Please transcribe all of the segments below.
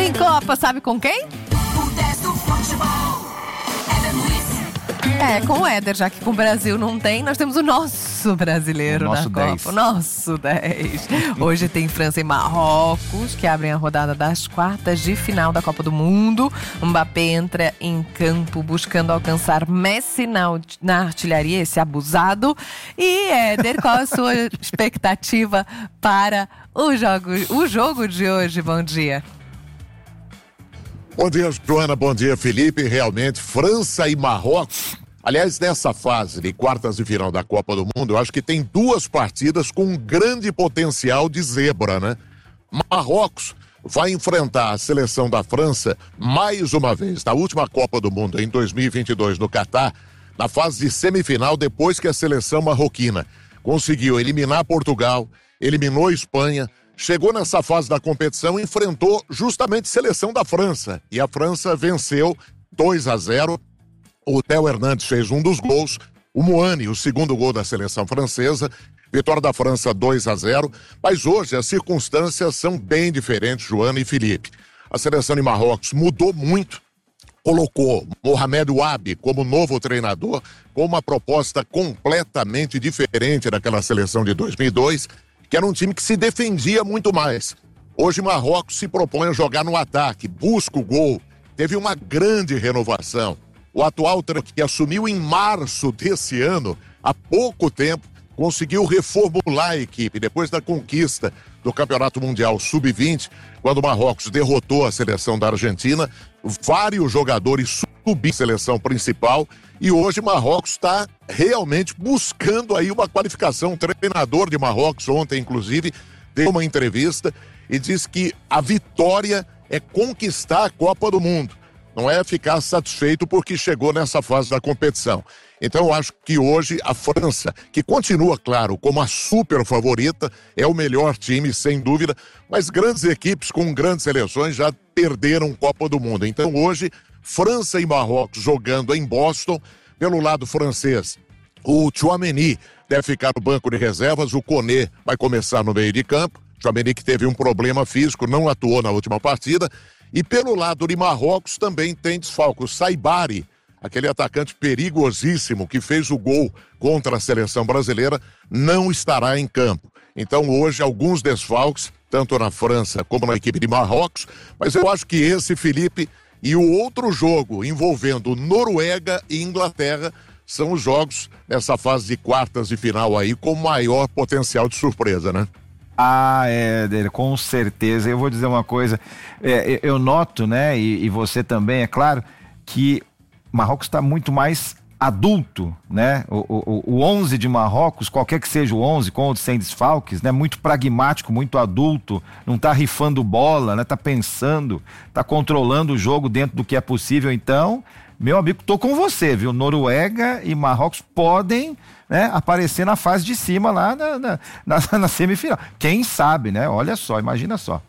Tem Copa, sabe com quem? O 10 do futebol. Éder Luiz. Com o Éder, já que com o Brasil não tem, nós temos o nosso brasileiro O nosso na 10. Copa. O nosso 10. Hoje tem França e Marrocos, que abrem a rodada das quartas de final da Copa do Mundo. Mbappé entra em campo buscando alcançar Messi na artilharia, esse abusado. E Éder, qual a sua expectativa para o jogo de hoje? Bom dia. Bom dia, Joana. Bom dia, Felipe. Realmente, França e Marrocos. Aliás, nessa fase de quartas de final da Copa do Mundo, eu acho que tem duas partidas com um grande potencial de zebra, né? Marrocos vai enfrentar a seleção da França mais uma vez, na última Copa do Mundo, em 2022, no Catar, na fase de semifinal, depois que a seleção marroquina conseguiu eliminar Portugal, eliminou a Espanha, chegou nessa fase da competição e enfrentou justamente a seleção da França. E a França venceu 2-0. O Theo Hernandes fez um dos gols. O Muani, o segundo gol da seleção francesa. Vitória da França 2-0. Mas hoje as circunstâncias são bem diferentes, Joana e Felipe. A seleção de Marrocos mudou muito. Colocou Mohamed Ouabi como novo treinador, com uma proposta completamente diferente daquela seleção de 2002, que era um time que se defendia muito mais. Hoje Marrocos se propõe a jogar no ataque, busca o gol, teve uma grande renovação. O atual treinador, que assumiu em março desse ano, há pouco tempo, conseguiu reformular a equipe depois da conquista do Campeonato Mundial Sub-20, quando o Marrocos derrotou a seleção da Argentina. Vários jogadores subiram a seleção principal e hoje Marrocos está realmente buscando aí uma qualificação. O treinador de Marrocos ontem, inclusive, deu uma entrevista e disse que a vitória é conquistar a Copa do Mundo. Não é ficar satisfeito porque chegou nessa fase da competição. Então eu acho que hoje a França, que continua, claro, como a super favorita, é o melhor time, sem dúvida, mas grandes equipes com grandes seleções já perderam Copa do Mundo. Então hoje, França e Marrocos jogando em Boston. Pelo lado francês, o Tchouaméni deve ficar no banco de reservas, o Koné vai começar no meio de campo. Tchouaméni, que teve um problema físico, não atuou na última partida. E pelo lado de Marrocos também tem desfalque. O Saibari, aquele atacante perigosíssimo que fez o gol contra a seleção brasileira, não estará em campo. Então hoje alguns desfalques, tanto na França como na equipe de Marrocos, mas eu acho que esse, Felipe, e o outro jogo envolvendo Noruega e Inglaterra são os jogos nessa fase de quartas de final aí com maior potencial de surpresa, né? Éder, com certeza. Eu vou dizer uma coisa, eu noto, né, e você também, é claro, que Marrocos está muito mais adulto, né? O 11 de Marrocos, qualquer que seja o 11, com ou sem desfalques, né? Muito pragmático, muito adulto, não tá rifando bola, né? Tá pensando, tá controlando o jogo dentro do que é possível. Então, meu amigo, tô com você, viu? Noruega e Marrocos podem, né, aparecer na fase de cima lá na semifinal. Quem sabe, né? Olha só, imagina só.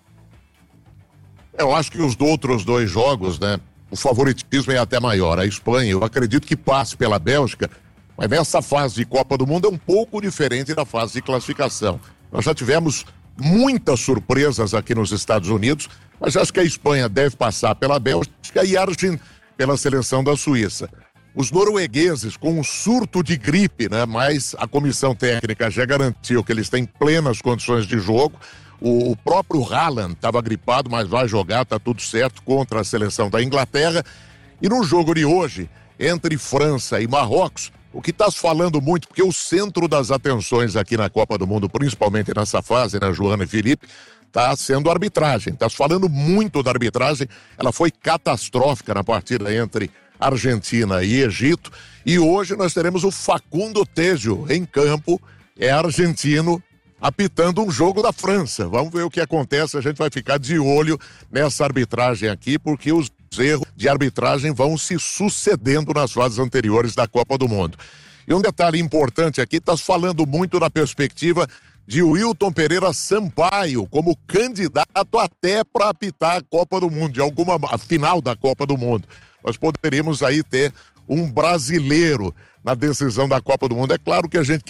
Eu acho que os outros dois jogos, né? O favoritismo é até maior. A Espanha, eu acredito que passe pela Bélgica, mas nessa fase de Copa do Mundo é um pouco diferente da fase de classificação. Nós já tivemos muitas surpresas aqui nos Estados Unidos, mas acho que a Espanha deve passar pela Bélgica e a Argentina pela seleção da Suíça. Os noruegueses com um surto de gripe, né? Mas a comissão técnica já garantiu que eles têm plenas condições de jogo. O próprio Haaland estava gripado, mas vai jogar, tá tudo certo, contra a seleção da Inglaterra. E no jogo de hoje, entre França e Marrocos, o que está se falando muito, porque o centro das atenções aqui na Copa do Mundo, principalmente nessa fase, né, Joana e Felipe, está sendo a arbitragem. Está se falando muito da arbitragem. Ela foi catastrófica na partida entre Argentina e Egito. E hoje nós teremos o Facundo Tejo em campo, é argentino, apitando um jogo da França. Vamos ver o que acontece, a gente vai ficar de olho nessa arbitragem aqui, porque os erros de arbitragem vão se sucedendo nas fases anteriores da Copa do Mundo. E um detalhe importante aqui, está falando muito na perspectiva de Wilton Pereira Sampaio como candidato até para apitar a Copa do Mundo, a final da Copa do Mundo. Nós poderíamos aí ter um brasileiro na decisão da Copa do Mundo. É claro que a gente